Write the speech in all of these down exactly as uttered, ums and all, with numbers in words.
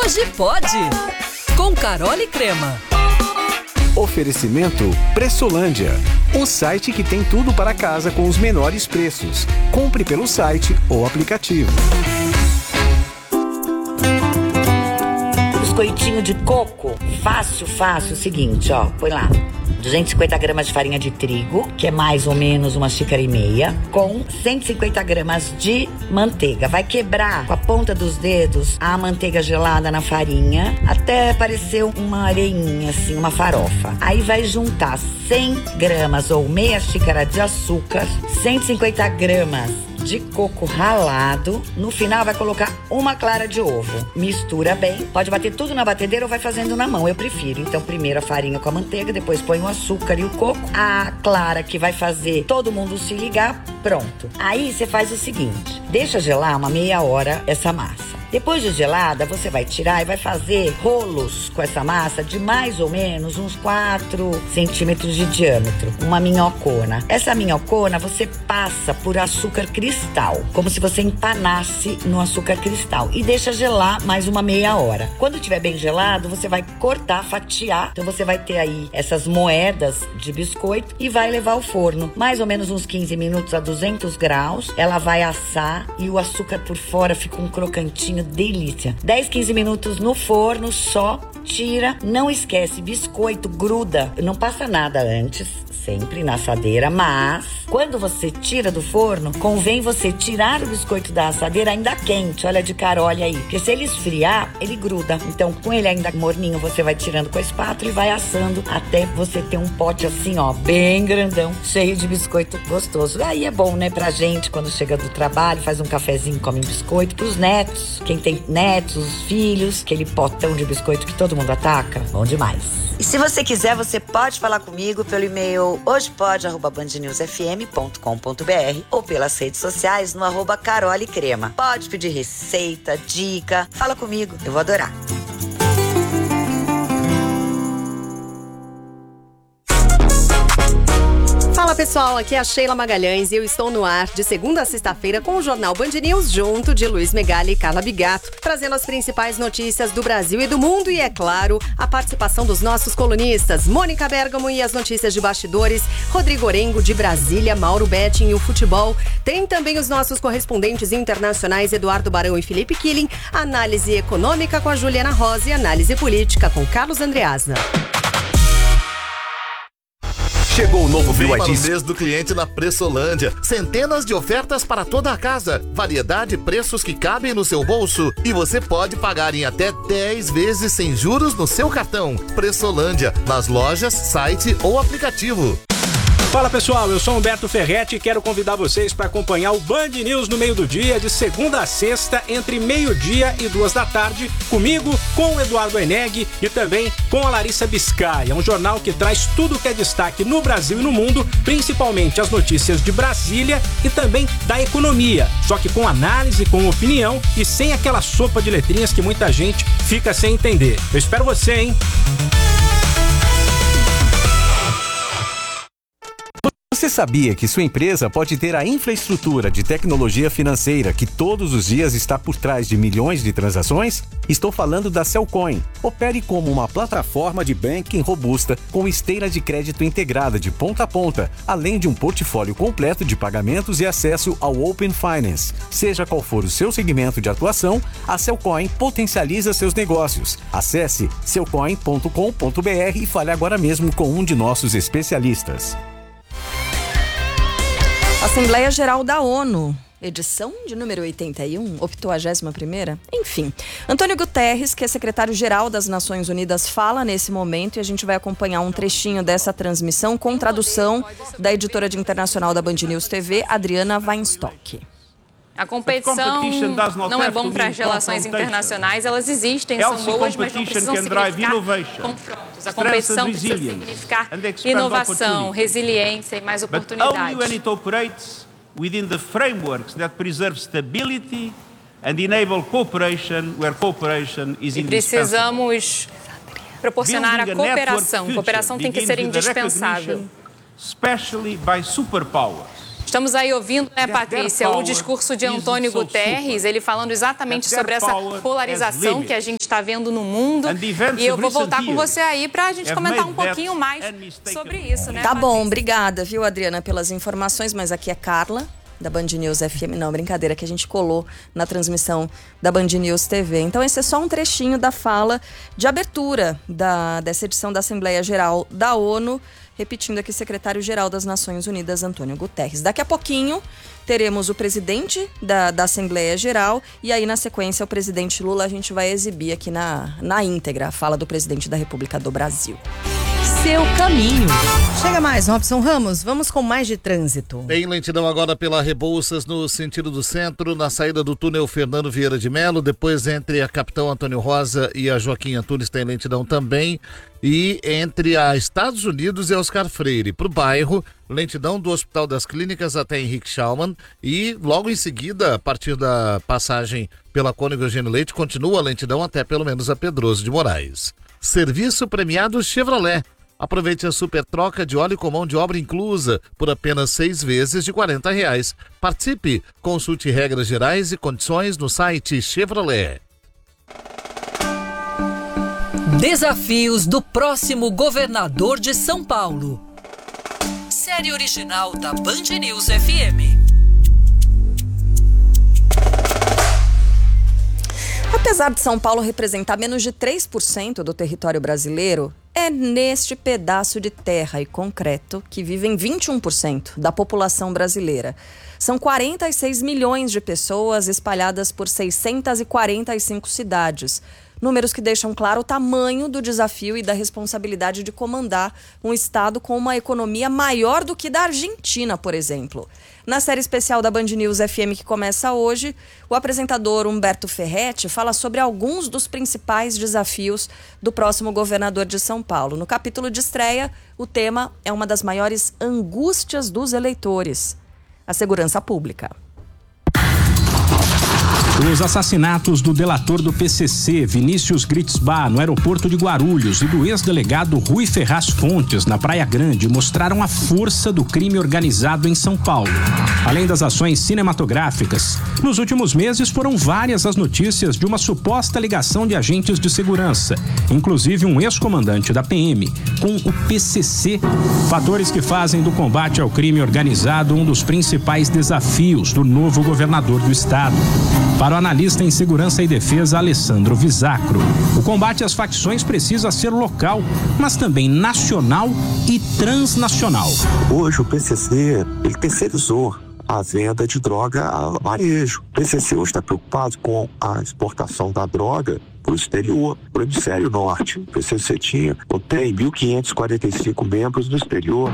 Hoje pode! Com Carol e Crema. Oferecimento Pressolândia, o site que tem tudo para casa com os menores preços. Compre pelo site ou aplicativo. Biscoitinho de coco, fácil, fácil, o seguinte, ó, põe lá. duzentos e cinquenta gramas de farinha de trigo, que é mais ou menos uma xícara e meia, com cento e cinquenta gramas de manteiga. Vai quebrar com a ponta dos dedos a manteiga gelada na farinha, até parecer uma areinha, assim, uma farofa. Aí vai juntar cem gramas ou meia xícara de açúcar, cento e cinquenta gramas de coco ralado. No final vai colocar uma clara de ovo. Mistura bem. Pode bater tudo na batedeira ou vai fazendo na mão. Eu prefiro. Então primeiro a farinha com a manteiga, depois põe o açúcar e o coco. A clara que vai fazer todo mundo se ligar. Pronto. Aí você faz o seguinte. Deixa gelar uma meia hora essa massa. Depois de gelada, você vai tirar e vai fazer rolos com essa massa de mais ou menos uns quatro centímetros de diâmetro. Uma minhocona. Essa minhocona você passa por açúcar cristal, como se você empanasse no açúcar cristal. E deixa gelar mais uma meia hora. Quando estiver bem gelado, você vai cortar, fatiar. Então você vai ter aí essas moedas de biscoito e vai levar ao forno. Mais ou menos uns quinze minutos a duzentos graus. Ela vai assar e o açúcar por fora fica um crocantinho. Delícia. dez, quinze minutos no forno só, tira, não esquece, biscoito gruda, não passa nada antes, sempre na assadeira, mas quando você tira do forno, convém você tirar o biscoito da assadeira ainda quente, olha de Carole aí, porque se ele esfriar, ele gruda. Então com ele ainda morninho, você vai tirando com a espátula e vai assando até você ter um pote assim, ó, bem grandão, cheio de biscoito gostoso. Aí é bom, né, pra gente, quando chega do trabalho, faz um cafezinho, come biscoito, pros netos, quem tem netos, os filhos, aquele potão de biscoito que todo mundo ataca, bom demais. E se você quiser, você pode falar comigo pelo e-mail hojepode arroba band news f m ponto com ponto b r ou pelas redes sociais no arroba Carole Crema. Pode pedir receita, dica, fala comigo, eu vou adorar. Fala pessoal, aqui é a Sheila Magalhães e eu estou no ar de segunda a sexta-feira com o Jornal Band News junto de Luiz Megali e Carla Bigato, trazendo as principais notícias do Brasil e do mundo e, é claro, a participação dos nossos colunistas Mônica Bergamo e as notícias de bastidores, Rodrigo Orengo de Brasília, Mauro Betting e o futebol. Tem também os nossos correspondentes internacionais Eduardo Barão e Felipe Killing, análise econômica com a Juliana Rosa e análise política com Carlos Andreasna. Chegou o novo B Y D. no mês do cliente na Pressolândia. Centenas de ofertas para toda a casa. Variedade e preços que cabem no seu bolso. E você pode pagar em até dez vezes sem juros no seu cartão. Pressolândia, nas lojas, site ou aplicativo. Fala pessoal, eu sou Humberto Ferretti e quero convidar vocês para acompanhar o Band News no meio do dia, de segunda a sexta, entre meio-dia e duas da tarde, comigo, com o Eduardo Eneg e também com a Larissa Biscay. É um jornal que traz tudo que é destaque no Brasil e no mundo, principalmente as notícias de Brasília e também da economia, só que com análise, com opinião e sem aquela sopa de letrinhas que muita gente fica sem entender. Eu espero você, hein? Você sabia que sua empresa pode ter a infraestrutura de tecnologia financeira que todos os dias está por trás de milhões de transações? Estou falando da Cellcoin. Opere como uma plataforma de banking robusta com esteira de crédito integrada de ponta a ponta, além de um portfólio completo de pagamentos e acesso ao Open Finance. Seja qual for o seu segmento de atuação, a Cellcoin potencializa seus negócios. Acesse cellcoin ponto com ponto b r e fale agora mesmo com um de nossos especialistas. Assembleia Geral da ONU, edição de número oitenta e um, octogésima primeira, enfim. Antônio Guterres, que é secretário-geral das Nações Unidas, fala nesse momento e a gente vai acompanhar um trechinho dessa transmissão com tradução da editora de internacional da Band News T V, Adriana Weinstock. A competição não é bom para as relações internacionais, elas existem, são boas, mas não precisam significar confrontos. A competição precisa significar inovação, resiliência e mais oportunidades. Within the frameworks that preserve stability and enable cooperation where cooperation is indispensable. E precisamos proporcionar a cooperação. Cooperação tem que ser indispensável. Especially by superpowers. Estamos aí ouvindo, né, Patrícia, o discurso de Antônio Guterres, ele falando exatamente sobre essa polarização que a gente está vendo no mundo. E eu vou voltar com você aí para a gente comentar um pouquinho mais sobre isso, né, Tá Patrícia? bom, obrigada, viu, Adriana, pelas informações, mas aqui é Carla, da Band News F M. Não, brincadeira, que a gente colou na transmissão da Band News T V. Então, esse é só um trechinho da fala de abertura da, dessa edição da Assembleia Geral da ONU, repetindo aqui, secretário-geral das Nações Unidas, Antônio Guterres. Daqui a pouquinho, teremos o presidente da, da Assembleia Geral e aí, na sequência, o presidente Lula. A gente vai exibir aqui na, na íntegra a fala do presidente da República do Brasil. Seu caminho. Chega mais, Robson Ramos, vamos com mais de trânsito. Tem lentidão agora pela Rebouças no sentido do centro, na saída do túnel Fernando Vieira de Melo, depois entre a Capitão Antônio Rosa e a Joaquim Antunes tem lentidão também, e entre a Estados Unidos e a Oscar Freire, para o bairro, lentidão do Hospital das Clínicas até Henrique Schaumann, e logo em seguida, a partir da passagem pela Cônego Eugênio Leite, continua a lentidão até pelo menos a Pedroso de Moraes. Serviço premiado Chevrolet. Aproveite a super troca de óleo com mão de obra inclusa por apenas seis vezes de quarenta reais. Participe, consulte regras gerais e condições no site Chevrolet. Desafios do próximo governador de São Paulo. Série original da Band News F M. Apesar de São Paulo representar menos de três por cento do território brasileiro, é neste pedaço de terra e concreto que vivem vinte e um por cento da população brasileira. São quarenta e seis milhões de pessoas espalhadas por seiscentas e quarenta e cinco cidades. Números que deixam claro o tamanho do desafio e da responsabilidade de comandar um estado com uma economia maior do que da Argentina, por exemplo. Na série especial da Band News F M que começa hoje, o apresentador Humberto Ferretti fala sobre alguns dos principais desafios do próximo governador de São Paulo. No capítulo de estreia, o tema é uma das maiores angústias dos eleitores: a segurança pública. Os assassinatos do delator do P C C, Vinícius Gritzbach, no aeroporto de Guarulhos, e do ex-delegado Rui Ferraz Fontes, na Praia Grande, mostraram a força do crime organizado em São Paulo. Além das ações cinematográficas, nos últimos meses foram várias as notícias de uma suposta ligação de agentes de segurança, inclusive um ex-comandante da P M, com o P C C. Fatores que fazem do combate ao crime organizado um dos principais desafios do novo governador do estado. Para o analista em segurança e defesa Alessandro Visacro, o combate às facções precisa ser local, mas também nacional e transnacional. Hoje o P C C, ele terceirizou a venda de droga a varejo. O P C C hoje está preocupado com a exportação da droga para o exterior, para o hemisfério norte. O P C C tinha, ou tem mil quinhentos e quarenta e cinco membros no exterior.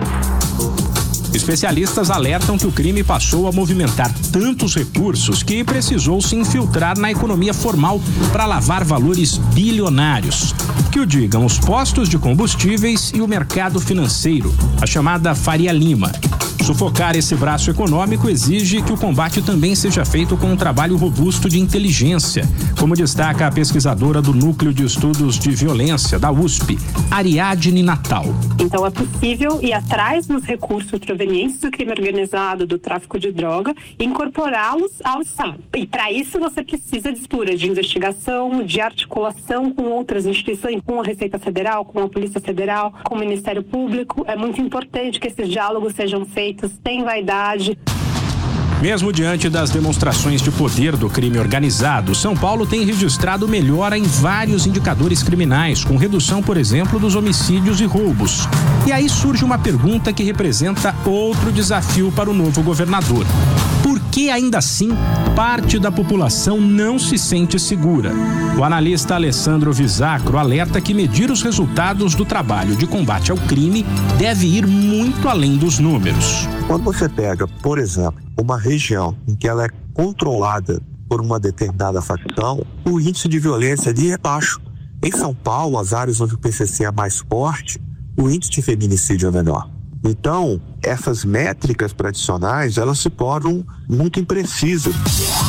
Especialistas alertam que o crime passou a movimentar tantos recursos que precisou se infiltrar na economia formal para lavar valores bilionários. Que o digam os postos de combustíveis e o mercado financeiro, a chamada Faria Lima. Sufocar esse braço econômico exige que o combate também seja feito com um trabalho robusto de inteligência, como destaca a pesquisadora do Núcleo de Estudos de Violência da U S P, Ariadne Natal. Então é possível ir atrás dos recursos provenientes do crime organizado, do tráfico de droga, e incorporá-los ao Estado. E para isso você precisa de estrutura de investigação, de articulação com outras instituições, com a Receita Federal, com a Polícia Federal, com o Ministério Público. É muito importante que esses diálogos sejam feitos sem vaidade. Mesmo diante das demonstrações de poder do crime organizado, São Paulo tem registrado melhora em vários indicadores criminais, com redução, por exemplo, dos homicídios e roubos. E aí surge uma pergunta que representa outro desafio para o novo governador. Por que ainda assim parte da população não se sente segura? O analista Alessandro Visacro alerta que medir os resultados do trabalho de combate ao crime deve ir muito além dos números. Quando você pega, por exemplo, uma região em que ela é controlada por uma determinada facção, o índice de violência ali é baixo. Em São Paulo, as áreas onde o P C C é mais forte, o índice de feminicídio é menor. Então, essas métricas tradicionais, elas se tornam muito imprecisas.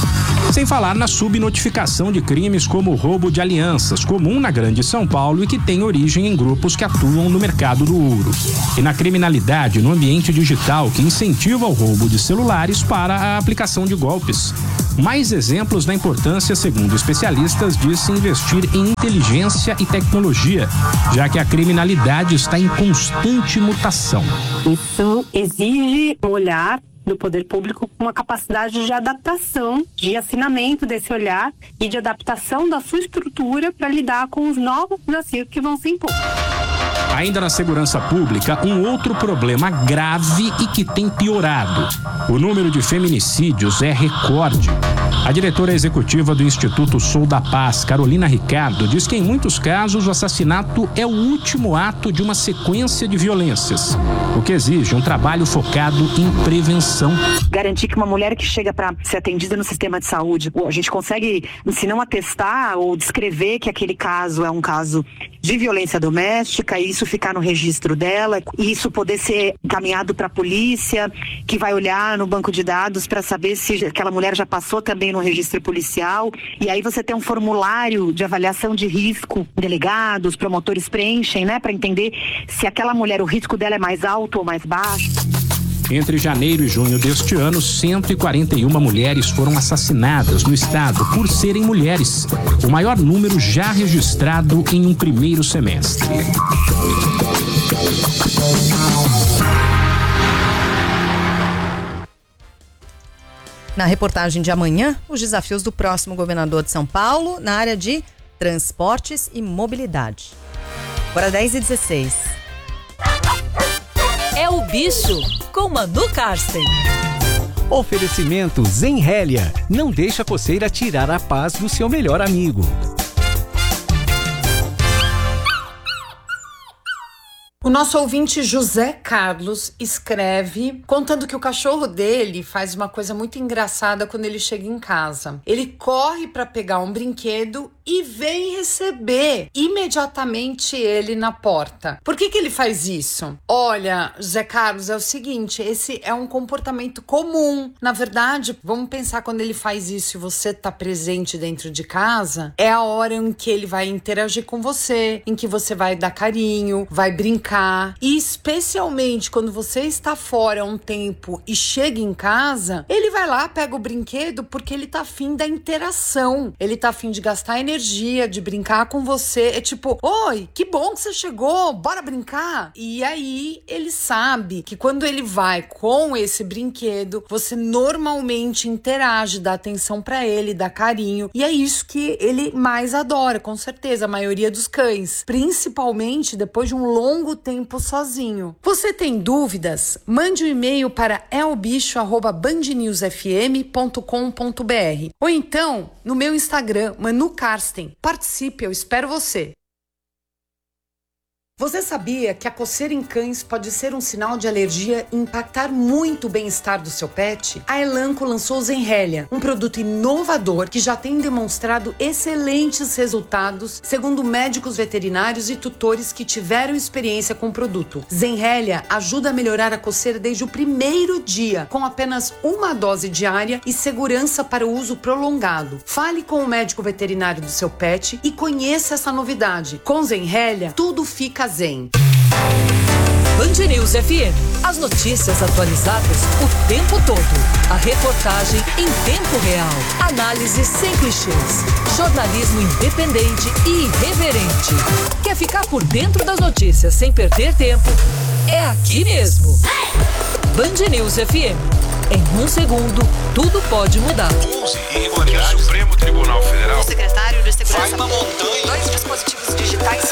Sem falar na subnotificação de crimes como o roubo de alianças, comum na Grande São Paulo e que tem origem em grupos que atuam no mercado do ouro. E na criminalidade no ambiente digital, que incentiva o roubo de celulares para a aplicação de golpes. Mais exemplos da importância, segundo especialistas, de se investir em inteligência e tecnologia, já que a criminalidade está em constante mutação. Isso exige um olhar do poder público com uma capacidade de adaptação, de afinamento desse olhar e de adaptação da sua estrutura para lidar com os novos desafios que vão se impor. Ainda na segurança pública, um outro problema grave e que tem piorado. O número de feminicídios é recorde. A diretora executiva do Instituto Sou da Paz, Carolina Ricardo, diz que em muitos casos o assassinato é o último ato de uma sequência de violências, o que exige um trabalho focado em prevenção. Garantir que uma mulher que chega para ser atendida no sistema de saúde, a gente consegue, se não atestar ou descrever que aquele caso é um caso de violência doméstica, e isso ficar no registro dela, e isso poder ser encaminhado para a polícia, que vai olhar no banco de dados para saber se aquela mulher já passou também no registro policial, e aí você tem um formulário de avaliação de risco, delegados, promotores preenchem, né, para entender se aquela mulher, o risco dela é mais alto ou mais baixo. Entre janeiro e junho deste ano, cento e quarenta e uma mulheres foram assassinadas no estado por serem mulheres, o maior número já registrado em um primeiro semestre. Na reportagem de amanhã, os desafios do próximo governador de São Paulo na área de transportes e mobilidade. Agora dez e dezesseis. É o Bicho, com Manu Karsten. Oferecimento Zenrélia. Não deixa a coceira tirar a paz do seu melhor amigo. O nosso ouvinte José Carlos escreve contando que o cachorro dele faz uma coisa muito engraçada quando ele chega em casa. Ele corre para pegar um brinquedo e vem receber imediatamente ele na porta. Por que que ele faz isso? Olha, José Carlos, é o seguinte, esse é um comportamento comum. Na verdade, vamos pensar quando ele faz isso e você tá presente dentro de casa, é a hora em que ele vai interagir com você, em que você vai dar carinho, vai brincar. E especialmente quando você está fora um tempo e chega em casa, ele vai lá, pega o brinquedo porque ele tá afim da interação. Ele tá afim de gastar energia, de brincar com você. É tipo, oi, que bom que você chegou, bora brincar. E aí ele sabe que quando ele vai com esse brinquedo, você normalmente interage, dá atenção pra ele, dá carinho. E é isso que ele mais adora, com certeza, a maioria dos cães. Principalmente depois de um longo tempo sozinho. Você tem dúvidas? Mande um e-mail para elbicho arroba band news f m ponto com ponto b r ou então no meu Instagram, Manu Karsten. Participe, eu espero você. Você sabia que a coceira em cães pode ser um sinal de alergia e impactar muito o bem-estar do seu pet? A Elanco lançou Zenrélia, um produto inovador que já tem demonstrado excelentes resultados, segundo médicos veterinários e tutores que tiveram experiência com o produto. Zenrélia ajuda a melhorar a coceira desde o primeiro dia, com apenas uma dose diária e segurança para o uso prolongado. Fale com o médico veterinário do seu pet e conheça essa novidade. Com Zenrélia, tudo fica zen. Band News F M. As notícias atualizadas o tempo todo. A reportagem em tempo real. Análise sem clichês. Jornalismo independente e irreverente. Quer ficar por dentro das notícias sem perder tempo? É aqui mesmo. Band News F M. Em um segundo, tudo pode mudar. onze e o Supremo Tribunal Federal. O secretário de Segurança. Vai na montanha. Dois dispositivos digitais.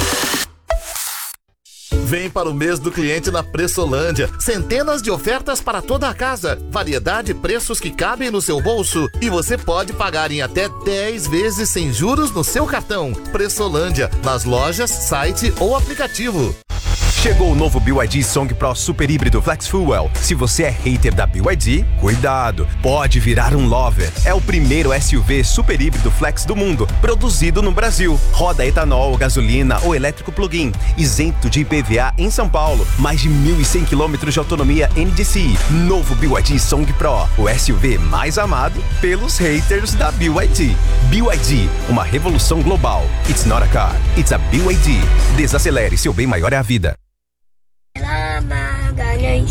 Vem para o mês do cliente na Pressolândia. Centenas de ofertas para toda a casa. Variedade e preços que cabem no seu bolso. E você pode pagar em até dez vezes sem juros no seu cartão. Pressolândia, nas lojas, site ou aplicativo. Chegou o novo B Y D Song Pro Super Híbrido Flex Fuel. Se você é hater da B Y D, cuidado, pode virar um lover. É o primeiro S U V super híbrido flex do mundo, produzido no Brasil. Roda etanol, gasolina ou elétrico plug-in, isento de I P V A em São Paulo. Mais de mil e cem quilômetros de autonomia N D C I. Novo B Y D Song Pro, o S U V mais amado pelos haters da B Y D. B Y D, uma revolução global. It's not a car, it's a B Y D. Desacelere, seu bem maior é a vida. Ela Magalhães,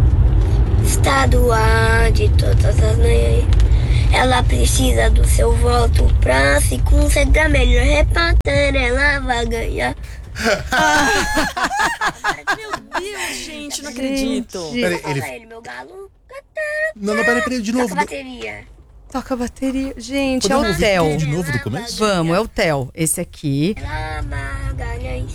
estadual de todas as manhãs. Ela precisa do seu voto pra se concentrar melhor. Repórter, ela vai ganhar. Meu Deus, gente, não acredito. Peraí, ele... ele, meu galo. Não, não, peraí, peraí, de novo. Toca a bateria. Toca a bateria. Gente, Podemos é o Theo. De novo do começo? Vamos, é o Theo. Esse aqui. Ela Magalhães,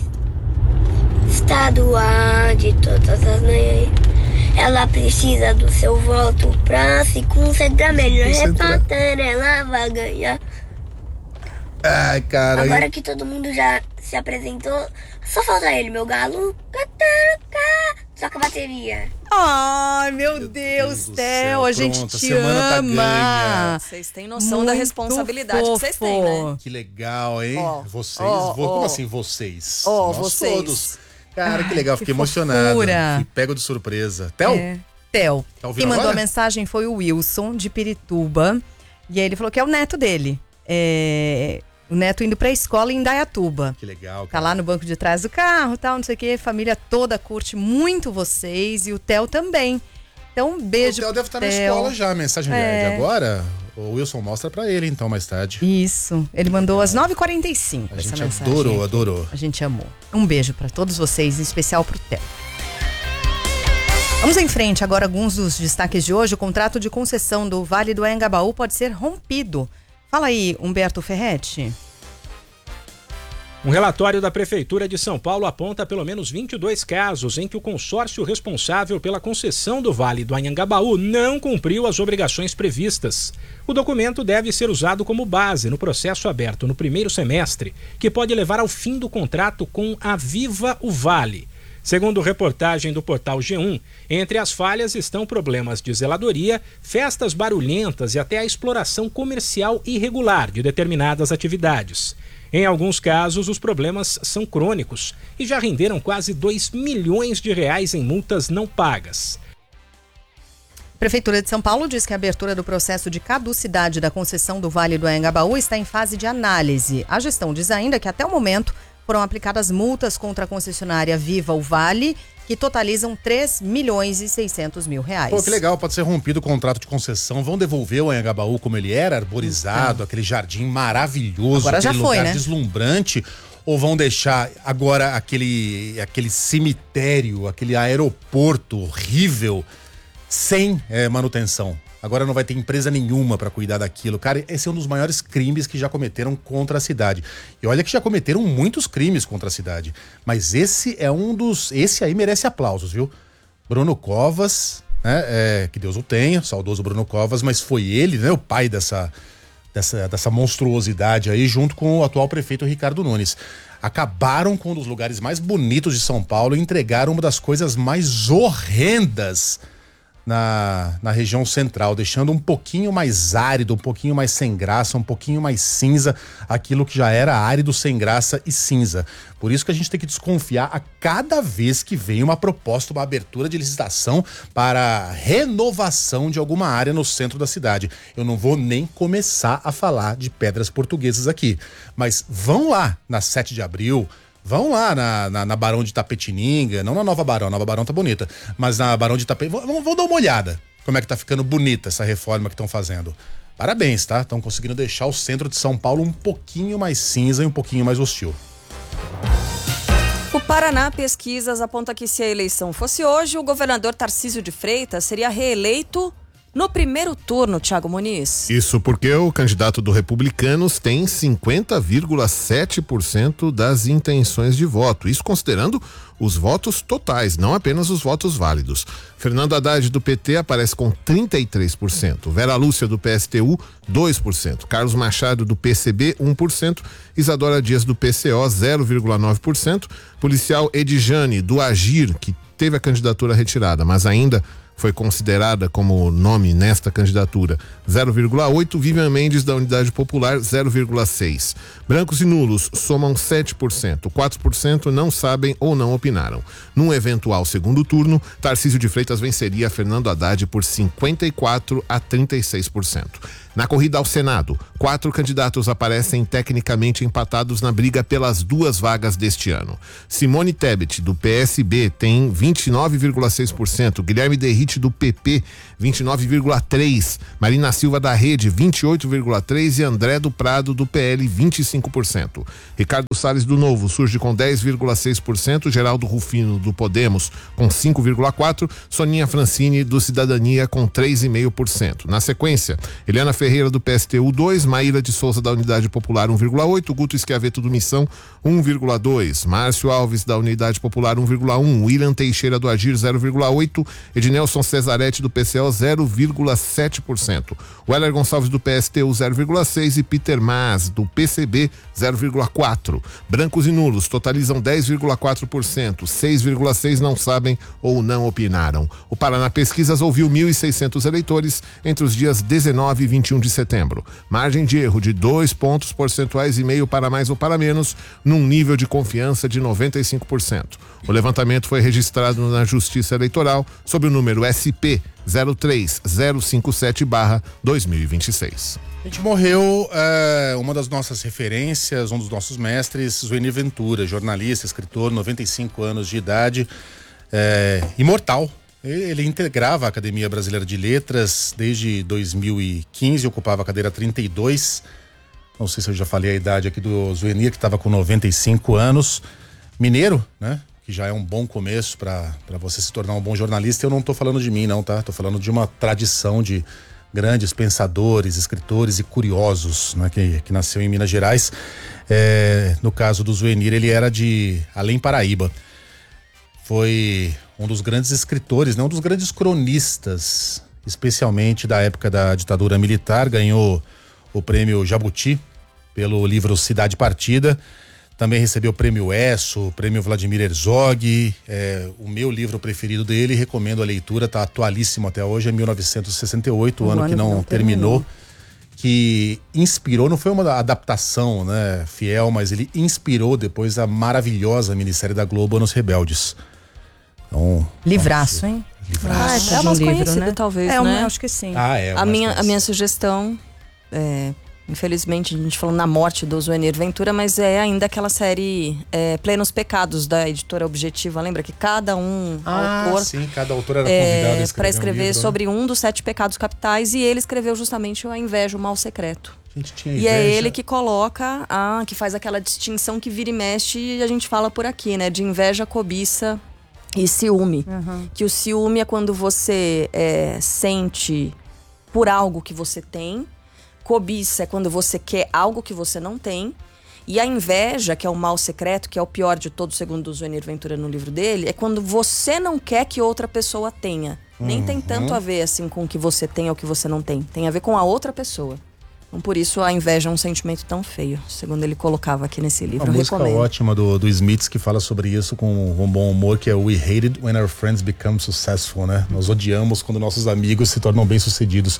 estadual de todas as manhãs. Ela precisa do seu voto pra se concentrar melhor. Repórter, ela vai ganhar. Ai, cara. Agora eu... que todo mundo já se apresentou, só falta ele, meu galo. Toca a bateria. Ai, meu, meu Deus, Deus Theo, a gente Pronto, te a ama. Tá vocês têm noção Muito da responsabilidade fofo. que vocês têm, né? Que legal, hein? Oh, vocês, oh, vo... oh. como assim vocês? Oh, Nós vocês. todos. Cara, que legal, Ai, fiquei que emocionado. fofura. Fui pego de surpresa. Theo? É. Theo. Tá Quem mandou agora? a mensagem foi o Wilson, de Pirituba. E aí ele falou que é o neto dele. É... O neto indo pra escola em Indaiatuba. Que legal. Cara. Tá lá no banco de trás do carro e tal, não sei o quê. Família toda curte muito vocês e o Theo também. Então, um beijo. O Theo deve estar na Theo. escola já. A mensagem É. de agora, o Wilson mostra pra ele então mais tarde. Isso. Ele mandou às nove e quarenta e cinco A essa gente mensagem. adorou, adorou. A gente amou. Um beijo pra todos vocês, em especial pro Theo. Vamos em frente agora, alguns dos destaques de hoje. O contrato de concessão do Vale do Anhangabaú pode ser rompido. Fala aí, Humberto Ferretti. Um relatório da Prefeitura de São Paulo aponta pelo menos vinte e dois casos em que o consórcio responsável pela concessão do Vale do Anhangabaú não cumpriu as obrigações previstas. O documento deve ser usado como base no processo aberto no primeiro semestre, que pode levar ao fim do contrato com a Viva o Vale. Segundo reportagem do portal G um, entre as falhas estão problemas de zeladoria, festas barulhentas e até a exploração comercial irregular de determinadas atividades. Em alguns casos, os problemas são crônicos e já renderam quase dois milhões de reais em multas não pagas. A Prefeitura de São Paulo diz que a abertura do processo de caducidade da concessão do Vale do Anhangabaú está em fase de análise. A gestão diz ainda que até o momento foram aplicadas multas contra a concessionária Viva o Vale, que totalizam três milhões e seiscentos mil reais. Pô, que legal, pode ser rompido o contrato de concessão. Vão devolver o Anhangabaú como ele era, arborizado, aquele jardim maravilhoso, Agora já aquele foi, lugar né? deslumbrante. Ou vão deixar agora aquele, aquele cemitério, aquele aeroporto horrível, sem é, manutenção? Agora não vai ter empresa nenhuma para cuidar daquilo. Cara, esse é um dos maiores crimes que já cometeram contra a cidade. E olha que já cometeram muitos crimes contra a cidade. Mas esse é um dos... Esse aí merece aplausos, viu? Bruno Covas, né? É, que Deus o tenha, saudoso Bruno Covas, mas foi ele, né? O pai dessa, dessa, dessa monstruosidade aí, junto com o atual prefeito Ricardo Nunes. Acabaram com um dos lugares mais bonitos de São Paulo e entregaram uma das coisas mais horrendas Na, na região central, deixando um pouquinho mais árido, um pouquinho mais sem graça, um pouquinho mais cinza, aquilo que já era árido, sem graça e cinza. Por isso que a gente tem que desconfiar a cada vez que vem uma proposta, uma abertura de licitação para renovação de alguma área no centro da cidade. Eu não vou nem começar a falar de Pedras Portuguesas aqui, mas vão lá na sete de abril, vão lá na, na, na Barão de Tapetininga, não na Nova Barão, a Nova Barão tá bonita, mas na Barão de Tapetininga, vão, vão dar uma olhada como é que tá ficando bonita essa reforma que estão fazendo. Parabéns, tá? Estão conseguindo deixar o centro de São Paulo um pouquinho mais cinza e um pouquinho mais hostil. O Paraná Pesquisas aponta que se a eleição fosse hoje, o governador Tarcísio de Freitas seria reeleito no primeiro turno, Thiago Muniz. Isso porque o candidato do Republicanos tem cinquenta vírgula sete por cento das intenções de voto. Isso considerando os votos totais, não apenas os votos válidos. Fernando Haddad do P T aparece com trinta e três por cento. Vera Lúcia do P S T U, dois por cento. Carlos Machado do P C B, um por cento. Isadora Dias do P C O, zero vírgula nove por cento. Policial Edjane do Agir, que teve a candidatura retirada, mas ainda foi considerada como nome nesta candidatura, zero vírgula oito. Vivian Mendes da Unidade Popular, zero vírgula seis. Brancos e nulos somam sete por cento. quatro por cento não sabem ou não opinaram. Num eventual segundo turno, Tarcísio de Freitas venceria Fernando Haddad por cinquenta e quatro a trinta e seis por cento. Na corrida ao Senado, quatro candidatos aparecem tecnicamente empatados na briga pelas duas vagas deste ano. Simone Tebet, do P S B, tem vinte e nove vírgula seis por cento. Guilherme Derrite, do P P, vinte e nove vírgula três por cento. Marina Silva, da Rede, vinte e oito vírgula três por cento. E André do Prado, do P L, vinte e cinco por cento. Ricardo Salles, do Novo, surge com dez vírgula seis por cento. Geraldo Rufino, do Podemos, com cinco vírgula quatro por cento. Soninha Francini, do Cidadania, com três vírgula cinco por cento. Na sequência, Eliana Ferreira, do P S T U, dois, Maíra de Souza, da Unidade Popular, um vírgula oito, Guto Schiavetto, do Missão, um vírgula dois, Márcio Alves, da Unidade Popular, um vírgula um, William Teixeira, do Agir, zero vírgula oito, Ednelson Cesaretti, do P C O, zero vírgula sete por cento, Weller Gonçalves, do P S T U, zero vírgula seis e Peter Mas, do P C B, zero vírgula quatro. Brancos e nulos totalizam dez vírgula quatro por cento, seis vírgula seis por cento não sabem ou não opinaram. O Paraná Pesquisas ouviu mil e seiscentos eleitores entre os dias dezenove e vinte e um de setembro. Margem de erro de dois pontos percentuais e meio para mais ou para menos, num nível de confiança de noventa e cinco por cento. O levantamento foi registrado na Justiça Eleitoral sob o número S P zero três zero cinco sete barra dois mil e vinte e seis. A gente morreu é, uma das nossas referências, um dos nossos mestres, Zuenir Ventura, jornalista, escritor, noventa e cinco anos de idade, é, imortal. Ele integrava a Academia Brasileira de Letras desde dois mil e quinze, ocupava a cadeira trinta e dois. Não sei se eu já falei a idade aqui do Zuenir, que estava com noventa e cinco anos. Mineiro, né? Que já é um bom começo para você se tornar um bom jornalista. Eu não estou falando de mim, não, tá? Estou falando de uma tradição de grandes pensadores, escritores e curiosos, né? Que, que nasceu em Minas Gerais. É, no caso do Zuenir, ele era de Além Paraíba. Foi um dos grandes escritores, né? Um dos grandes cronistas, especialmente da época da ditadura militar. Ganhou o prêmio Jabuti pelo livro Cidade Partida. Também recebeu o prêmio ESSO, o prêmio Vladimir Herzog. É, o meu livro preferido dele, recomendo a leitura, está atualíssimo até hoje, é mil novecentos e sessenta e oito, o um ano, ano que não, não terminou. terminou. Que inspirou, não foi uma adaptação, né, fiel, mas ele inspirou depois a maravilhosa minissérie da Globo, Anos Rebeldes. Então, livraço, hein? Livraço. Ah, é o mais conhecido, né? Talvez, é, né? Acho que sim. Ah, é, a, minha, a minha sugestão é... Infelizmente, a gente falou na morte do Zuenir Ventura, mas é ainda aquela série é, Plenos Pecados, da editora Objetiva. Lembra que cada um ah, autor... sim, cada autor era convidado é, para escrever um livro, sobre né? um dos sete pecados capitais, e ele escreveu justamente A Inveja, o Mal Secreto. A gente tinha e inveja. é ele que coloca, a, que faz aquela distinção que vira e mexe, e a gente fala por aqui, né? De inveja, cobiça e ciúme. Uhum. Que o ciúme é quando você é, sente por algo que você tem. Cobiça é quando você quer algo que você não tem. E a inveja, que é o mal secreto, que é o pior de todos, segundo o Zuenir Ventura no livro dele, é quando você não quer que outra pessoa tenha. Uhum. Nem tem tanto a ver assim com o que você tem ou o que você não tem. Tem a ver com a outra pessoa. Então, por isso, a inveja é um sentimento tão feio, segundo ele colocava aqui nesse livro. Uma Eu música recomendo. ótima do, do Smiths, que fala sobre isso com um bom humor, que é We Hate It When Our Friends Become Successful, né? Nós odiamos quando nossos amigos se tornam bem-sucedidos.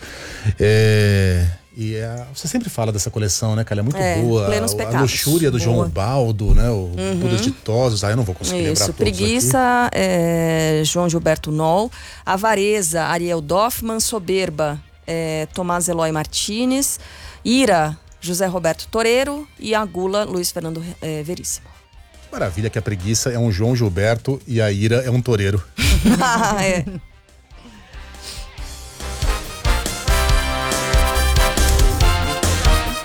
É... E é, você sempre fala dessa coleção, né, cara? É muito é, boa. Plenos A, a Pecados. luxúria do boa. João Baldo, né? O Uhum. Budas Ditosos. Ah, eu não vou conseguir Isso, lembrar todos Preguiça, é, João Gilberto Noll. Avareza, Ariel Doffman. Soberba, é, Tomás Eloy Martínez. Ira, José Roberto Toreiro. E a Gula, Luiz Fernando é, Veríssimo. Que maravilha que a Preguiça é um João Gilberto e a Ira é um toureiro. Ah, é.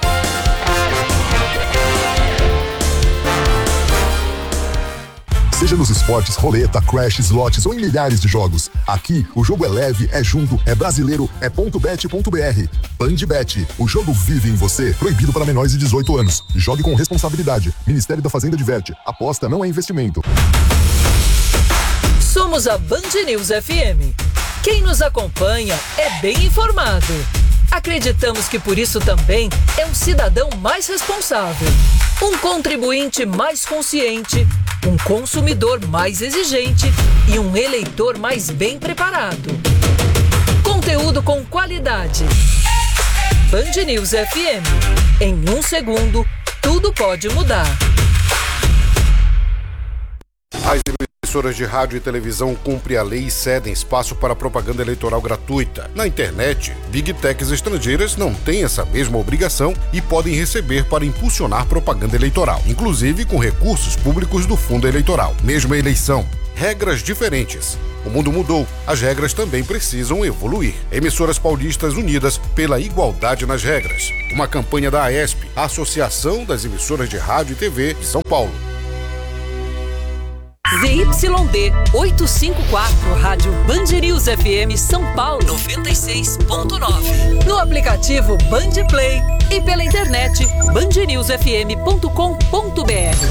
Seja Seja nos esportes, roleta, crash, slots ou em milhares de jogos. Aqui, o jogo é leve, é junto, é brasileiro, é ponto bet ponto b r. Bandbet, o jogo vive em você. Proibido para menores de dezoito anos. Jogue com responsabilidade. Ministério da Fazenda diverte. Aposta não é investimento. Somos a Band News F M. Quem nos acompanha é bem informado. Acreditamos que por isso também é um cidadão mais responsável, um contribuinte mais consciente, um consumidor mais exigente e um eleitor mais bem preparado. Conteúdo com qualidade. Band News F M. Em um segundo, tudo pode mudar. As emissoras de rádio e televisão cumprem a lei e cedem espaço para propaganda eleitoral gratuita. Na internet, Big Techs estrangeiras não têm essa mesma obrigação e podem receber para impulsionar propaganda eleitoral, inclusive com recursos públicos do fundo eleitoral. Mesma eleição, regras diferentes. O mundo mudou, as regras também precisam evoluir. Emissoras paulistas unidas pela igualdade nas regras. Uma campanha da A E S P, a Associação das Emissoras de Rádio e T V de São Paulo. Z Y D oitocentos e cinquenta e quatro, Rádio Band News F M São Paulo noventa e seis ponto nove. No aplicativo Band Play e pela internet band news f m ponto com ponto b r.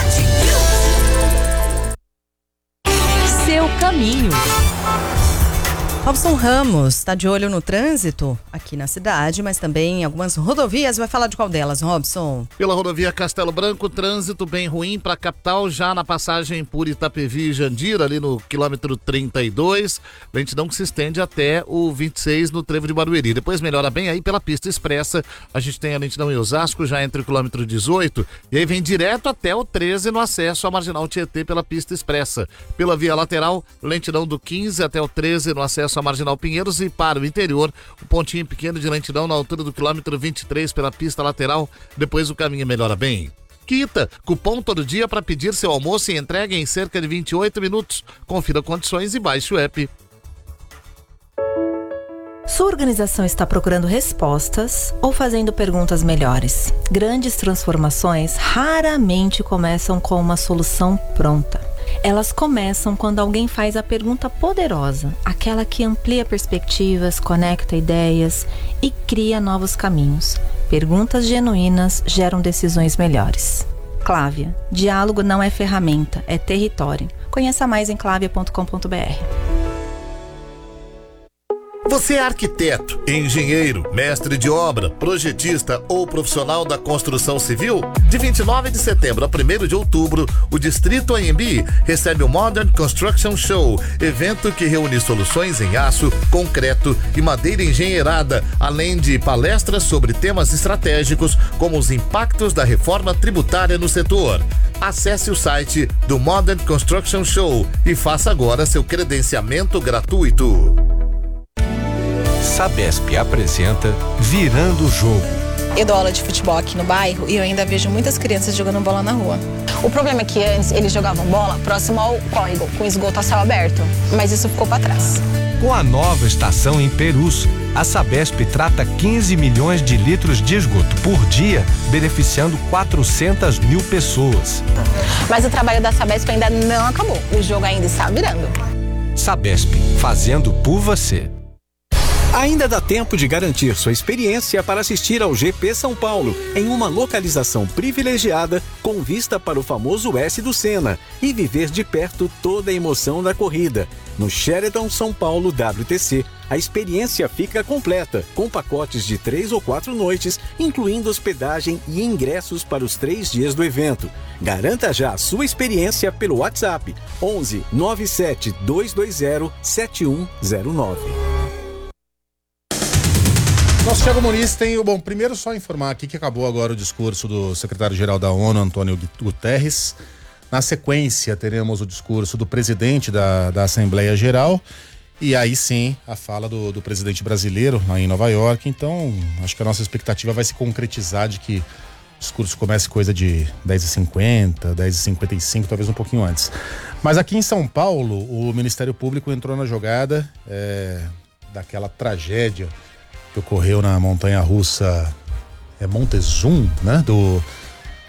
Seu caminho. Robson Ramos está de olho no trânsito aqui na cidade, mas também em algumas rodovias. Vai falar de qual delas, Robson? Pela rodovia Castelo Branco, trânsito bem ruim para a capital, já na passagem por Itapevi e Jandira, ali no quilômetro trinta e dois. Lentidão que se estende até o vinte e seis no trevo de Barueri. Depois melhora bem aí pela pista expressa. A gente tem a lentidão em Osasco, já entre o quilômetro dezoito, e aí vem direto até o treze no acesso à Marginal Tietê pela pista expressa. Pela via lateral, lentidão do quinze até o treze no acesso a Marginal Pinheiros, e para o interior, um pontinho pequeno de lentidão na altura do quilômetro vinte e três pela pista lateral, depois o caminho melhora bem. Quita, cupom todo dia para pedir seu almoço e entrega em cerca de vinte e oito minutos. Confira condições e baixe o app. Sua organização está procurando respostas ou fazendo perguntas melhores? Grandes transformações raramente começam com uma solução pronta. Elas começam quando alguém faz a pergunta poderosa, aquela que amplia perspectivas, conecta ideias e cria novos caminhos. Perguntas genuínas geram decisões melhores. Clávia, diálogo não é ferramenta, é território. Conheça mais em clavia ponto com ponto b r. Você é arquiteto, engenheiro, mestre de obra, projetista ou profissional da construção civil? De vinte e nove de setembro a primeiro de outubro, o Distrito A M B recebe o Modern Construction Show, evento que reúne soluções em aço, concreto e madeira engenheirada, além de palestras sobre temas estratégicos como os impactos da reforma tributária no setor. Acesse o site do Modern Construction Show e faça agora seu credenciamento gratuito. Sabesp apresenta Virando o Jogo. Eu dou aula de futebol aqui no bairro e eu ainda vejo muitas crianças jogando bola na rua. O problema é que antes eles jogavam bola próximo ao córrego, com esgoto a céu aberto, mas isso ficou para trás. Com a nova estação em Perus, a Sabesp trata quinze milhões de litros de esgoto por dia, beneficiando quatrocentas mil pessoas. Mas o trabalho da Sabesp ainda não acabou, o jogo ainda está virando. Sabesp, fazendo por você. Ainda dá tempo de garantir sua experiência para assistir ao G P São Paulo, em uma localização privilegiada com vista para o famoso S do Senna e viver de perto toda a emoção da corrida. No Sheraton São Paulo W T C, a experiência fica completa, com pacotes de três ou quatro noites, incluindo hospedagem e ingressos para os três dias do evento. Garanta já a sua experiência pelo WhatsApp onze nove sete dois dois zero sete um zero nove. Nosso Thiago Muniz tem o... Bom, primeiro só informar aqui que acabou agora o discurso do secretário-geral da ONU, Antônio Guterres. Na sequência, teremos o discurso do presidente da, da Assembleia Geral e aí sim a fala do, do presidente brasileiro lá em Nova York. Então, acho que a nossa expectativa vai se concretizar de que o discurso comece coisa de dez e cinquenta, dez e cinquenta e cinco, talvez um pouquinho antes. Mas aqui em São Paulo, o Ministério Público entrou na jogada é, daquela tragédia que ocorreu na montanha-russa é Montezum, né? Do,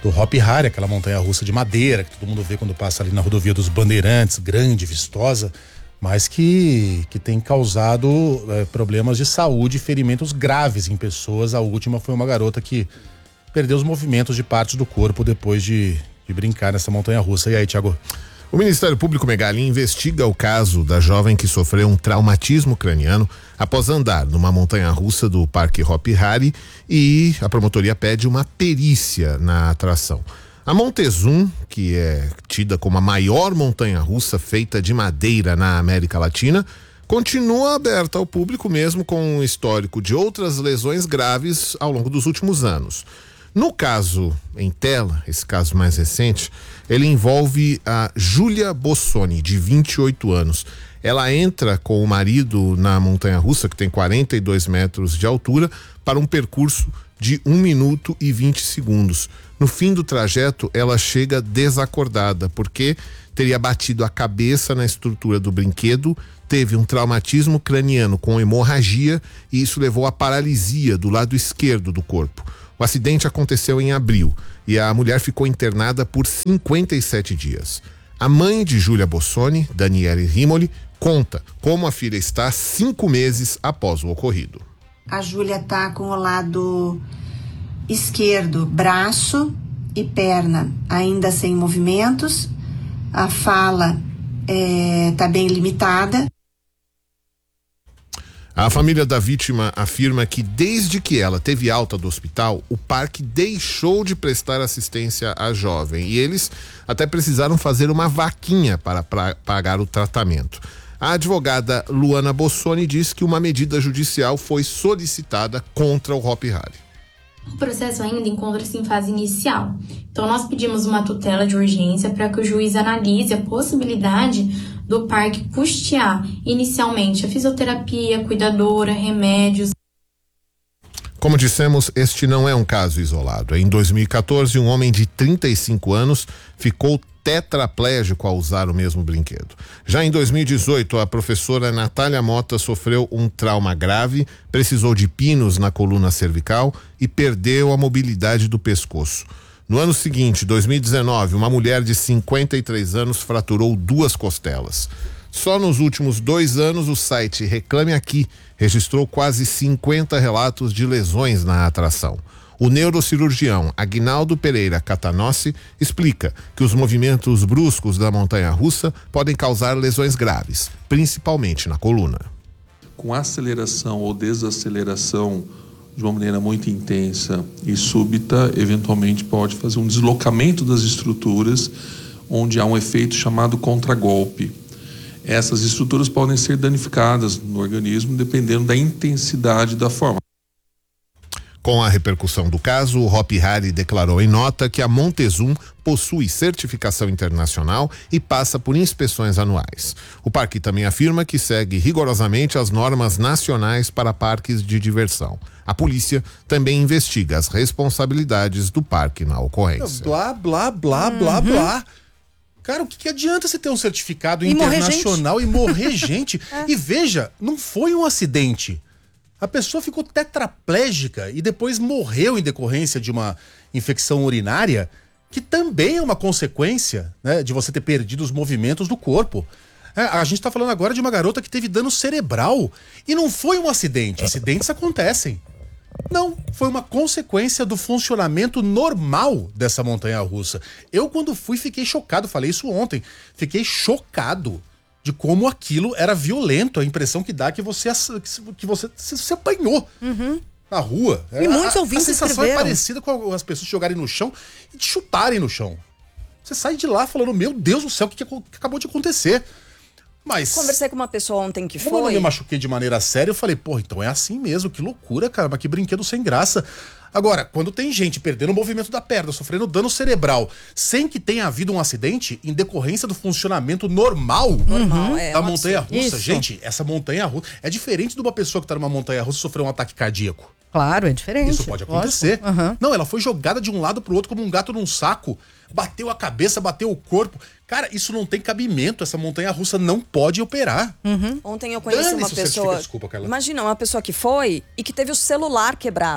do Hop Hari, aquela montanha-russa de madeira que todo mundo vê quando passa ali na rodovia dos Bandeirantes, grande, vistosa, mas que, que tem causado é, problemas de saúde e ferimentos graves em pessoas. A última foi uma garota que perdeu os movimentos de partes do corpo depois de, de brincar nessa montanha-russa. E aí, Thiago? O Ministério Público Megali investiga o caso da jovem que sofreu um traumatismo craniano após andar numa montanha-russa do Parque Hop Hari, e a promotoria pede uma perícia na atração. A Montezum, que é tida como a maior montanha-russa feita de madeira na América Latina, continua aberta ao público mesmo com um histórico de outras lesões graves ao longo dos últimos anos. No caso em tela, esse caso mais recente, ele envolve a Júlia Bossoni, de vinte e oito anos. Ela entra com o marido na montanha-russa, que tem quarenta e dois metros de altura, para um percurso de um minuto e vinte segundos. No fim do trajeto, ela chega desacordada, porque teria batido a cabeça na estrutura do brinquedo, teve um traumatismo craniano com hemorragia, e isso levou à paralisia do lado esquerdo do corpo. O acidente aconteceu em abril e a mulher ficou internada por cinquenta e sete dias. A mãe de Júlia Bossoni, Daniele Rimoli, conta como a filha está cinco meses após o ocorrido. A Júlia está com o lado esquerdo, braço e perna ainda sem movimentos. A fala está é, bem limitada. A família da vítima afirma que desde que ela teve alta do hospital, o parque deixou de prestar assistência à jovem, e eles até precisaram fazer uma vaquinha para pra, pagar o tratamento. A advogada Luana Bossoni diz que uma medida judicial foi solicitada contra o Hop Hari. O processo ainda encontra-se em fase inicial. Então, nós pedimos uma tutela de urgência para que o juiz analise a possibilidade do parque custear inicialmente a fisioterapia, cuidadora, remédios. Como dissemos, este não é um caso isolado. Em dois mil e quatorze, um homem de trinta e cinco anos ficou tetraplégico ao usar o mesmo brinquedo. Já em dois mil e dezoito, a professora Natália Mota sofreu um trauma grave, precisou de pinos na coluna cervical e perdeu a mobilidade do pescoço. No ano seguinte, dois mil e dezenove, uma mulher de cinquenta e três anos fraturou duas costelas. Só nos últimos dois anos, o site Reclame Aqui registrou quase cinquenta relatos de lesões na atração. O neurocirurgião Aguinaldo Pereira Catanossi explica que os movimentos bruscos da montanha-russa podem causar lesões graves, principalmente na coluna. Com aceleração ou desaceleração de uma maneira muito intensa e súbita, eventualmente pode fazer um deslocamento das estruturas, onde há um efeito chamado contragolpe. Essas estruturas podem ser danificadas no organismo dependendo da intensidade da forma. Com a repercussão do caso, o Hop Hari declarou em nota que a Montezum possui certificação internacional e passa por inspeções anuais. O parque também afirma que segue rigorosamente as normas nacionais para parques de diversão. A polícia também investiga as responsabilidades do parque na ocorrência. Blá, blá, blá, uhum. blá, blá. Cara, o que, que adianta você ter um certificado e internacional morrer e morrer gente? É. E veja, não foi um acidente. A pessoa ficou tetraplégica e depois morreu em decorrência de uma infecção urinária, que também é uma consequência, né, de você ter perdido os movimentos do corpo. É, a gente está falando agora de uma garota que teve dano cerebral e não foi um acidente. Acidentes acontecem. Não, foi uma consequência do funcionamento normal dessa montanha-russa. Eu, quando fui, fiquei chocado. Falei isso ontem. Fiquei chocado de como aquilo era violento. A impressão que dá que você, que você se apanhou uhum. na rua. E muitos ouvintes A sensação escreveram. é parecida com as pessoas jogarem no chão e te chutarem no chão. Você sai de lá falando, meu Deus do céu, o que, que acabou de acontecer? Mas conversei com uma pessoa ontem que como foi. eu não me machuquei de maneira séria, eu falei, pô, então é assim mesmo, que loucura, cara, mas que brinquedo sem graça. Agora, quando tem gente perdendo o movimento da perna, sofrendo dano cerebral, sem que tenha havido um acidente, em decorrência do funcionamento normal, normal é, da um montanha-russa, gente, essa montanha-russa é diferente de uma pessoa que tá numa montanha-russa e sofreu um ataque cardíaco. Claro, é diferente. Isso pode acontecer. Uhum. Não, ela foi jogada de um lado pro outro como um gato num saco. Bateu a cabeça, bateu o corpo. Cara, isso não tem cabimento. Essa montanha-russa não pode operar. Uhum. Ontem eu conheci Dane uma isso, pessoa... Desculpa, Carla. Imagina, uma pessoa que foi e que teve o celular quebrado.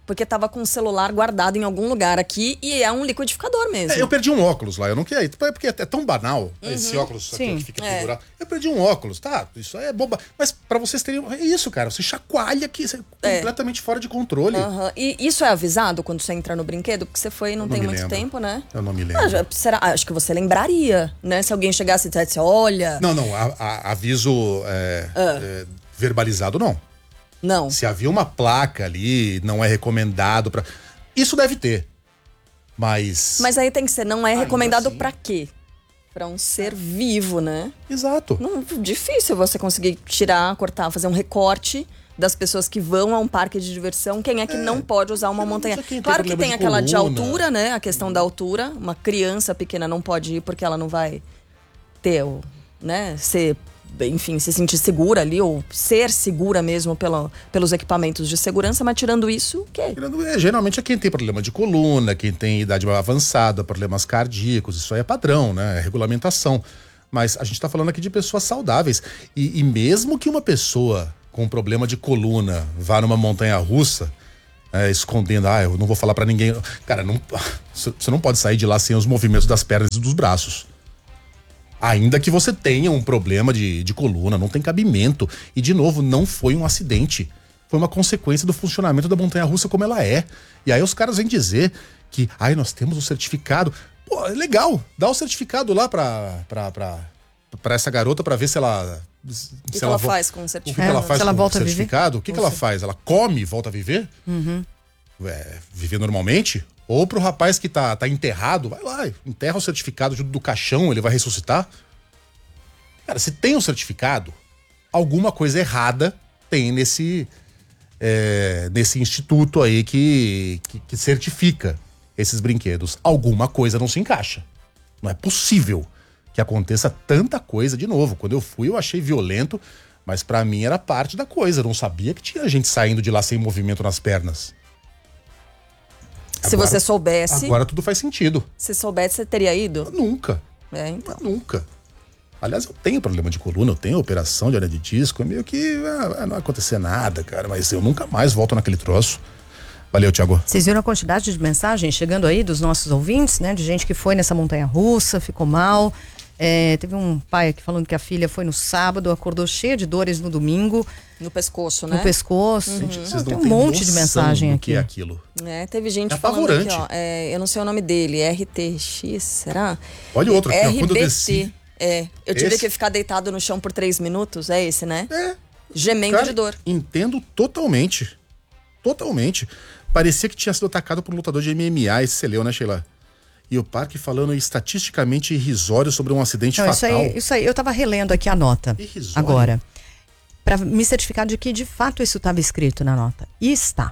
porque tava com o celular guardado em algum lugar aqui e é um liquidificador mesmo. É, eu perdi um óculos lá, eu não queria, porque é tão banal Uhum. esse óculos aqui Sim. que fica É. pendurado. Eu perdi um óculos, tá? Isso aí é boba. Mas pra vocês terem. É isso, cara. Você chacoalha aqui, você é completamente fora de controle. Aham. E isso é avisado quando você entra no brinquedo? Porque você foi não, Eu tem não me muito lembro. tempo, né? Eu não me lembro. Ah, já- será? Acho que você lembraria, né? Se alguém chegasse e dissesse, olha... Não, não, a- a- aviso é, Ah. é, verbalizado não. Não. Se havia uma placa ali, não é recomendado pra. Isso deve ter. Mas. Mas aí tem que ser, não é recomendado pra quê? Pra um ser vivo, né? Exato. Não, difícil você conseguir tirar, cortar, fazer um recorte das pessoas que vão a um parque de diversão. Quem é que não pode usar uma montanha? tem Claro que problema tem de aquela de coluna. altura, né? A questão da altura. Uma criança pequena não pode ir porque ela não vai ter, o, né? Ser, enfim, se sentir segura ali ou ser segura mesmo pela, pelos equipamentos de segurança. Mas tirando isso, o quê? Tirando- é, geralmente é quem tem problema de coluna, quem tem idade avançada, problemas cardíacos, isso aí é padrão, né? É regulamentação. Mas a gente tá falando aqui de pessoas saudáveis. E, e mesmo que uma pessoa com problema de coluna vá numa montanha russa, é, escondendo, ah, eu não vou falar pra ninguém. Cara, não, você não pode sair de lá sem os movimentos das pernas e dos braços. Ainda que você tenha um problema de, de coluna, não tem cabimento. E, de novo, não foi um acidente. Foi uma consequência do funcionamento da montanha-russa como ela é. E aí os caras vêm dizer que, ai, nós temos o certificado. Pô, é legal. Dá o certificado lá pra, pra, pra, pra essa garota pra ver se ela... Se O que, que ela vo- faz com o O que, certificado? que ela faz Se ela com volta o a viver? certificado? O que, que Não ela sei. faz? Ela come e volta a viver? Uhum. É, viver normalmente? Ou pro rapaz que tá, tá enterrado, vai lá, enterra o certificado junto do caixão, ele vai ressuscitar? Cara, se tem um certificado, alguma coisa errada tem nesse, é, nesse instituto aí que, que, que certifica esses brinquedos. Alguma coisa não se encaixa. Não é possível que aconteça tanta coisa de novo. Quando eu fui, eu achei violento, mas pra mim era parte da coisa. Eu não sabia que tinha gente saindo de lá sem movimento nas pernas. Se você soubesse... Agora tudo faz sentido. Se soubesse, você teria ido? Nunca. É, então. Nunca. Aliás, eu tenho problema de coluna, eu tenho operação de hernia de disco, é meio que ah, não vai acontecer nada, cara, mas eu nunca mais volto naquele troço. Valeu, Thiago. Vocês viram a quantidade de mensagens chegando aí dos nossos ouvintes, né? De gente que foi nessa montanha russa, ficou mal. É, teve um pai aqui falando que a filha foi no sábado, acordou cheia de dores no domingo. No pescoço, né? No pescoço. Uhum. Gente, Vocês tem não um têm monte de noção mensagem do aqui. que é aquilo. É, teve gente É falando aqui, apavorante. ó, é, eu não sei o nome dele, R T X, será? Olha o outro aqui, ó, quando eu R B T. desci. É, eu tive Esse? que ficar deitado no chão por três minutos, é esse, né? É. Gemendo Cara, de dor. Entendo totalmente. Totalmente. Parecia que tinha sido atacado por um lutador de M M A, esse você leu, né, Sheila? E o parque falando estatisticamente irrisório sobre um acidente Não, isso fatal. aí, isso aí, eu tava relendo aqui a nota Irrisório. agora, para me certificar de que de fato isso estava escrito na nota. E está.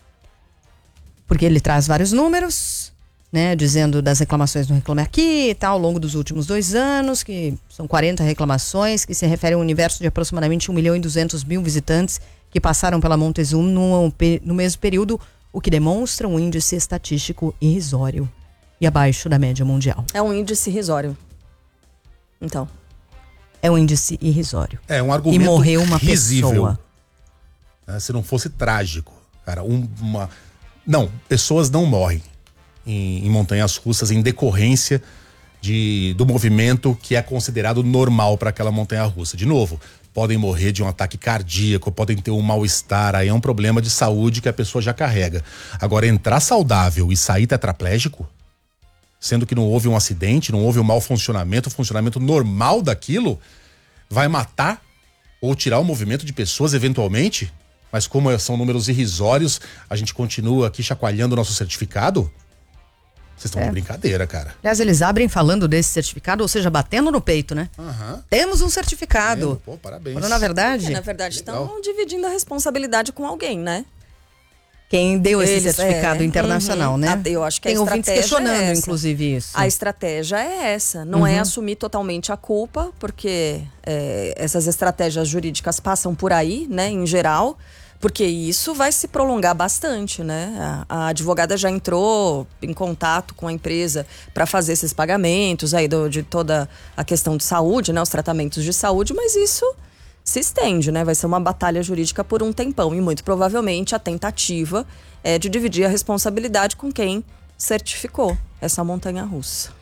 Porque ele traz vários números, né, dizendo das reclamações no Reclame Aqui e tal, ao longo dos últimos dois anos, que são quarenta reclamações, que se referem a um universo de aproximadamente um milhão e duzentos mil visitantes que passaram pela Montezum no, pe- no mesmo período, o que demonstra um índice estatístico irrisório e abaixo da média mundial. É um índice irrisório. Então. É um índice irrisório. É um argumento E morreu uma risível. pessoa. É, se não fosse trágico. Cara, um- uma... Não, pessoas não morrem em, em montanhas russas em decorrência de, do movimento que é considerado normal para aquela montanha russa. De novo, podem morrer de um ataque cardíaco, podem ter um mal-estar, aí é um problema de saúde que a pessoa já carrega. Agora, entrar saudável e sair tetraplégico, sendo que não houve um acidente, não houve um mau funcionamento, o funcionamento normal daquilo, vai matar ou tirar o movimento de pessoas eventualmente? Mas como são números irrisórios, a gente continua aqui chacoalhando o nosso certificado? Vocês estão É. de brincadeira, cara. Aliás, eles abrem falando desse certificado, ou seja, batendo no peito, né? Aham. Temos um certificado. Pô, parabéns. Quando, na verdade, É, na verdade, Legal. estão dividindo a responsabilidade com alguém, né? quem deu esse Eles, certificado é. internacional, Uhum. né? A- Eu acho que Tem a ouvintes estratégia questionando, é essa. inclusive, isso. A estratégia é essa, não é Uhum. assumir totalmente a culpa, porque é, essas estratégias jurídicas passam por aí, né, em geral, porque isso vai se prolongar bastante, né? A, a advogada já entrou em contato com a empresa para fazer esses pagamentos aí do, de toda a questão de saúde, né, os tratamentos de saúde, mas isso se estende, né? Vai ser uma batalha jurídica por um tempão e muito provavelmente a tentativa é de dividir a responsabilidade com quem certificou essa montanha-russa.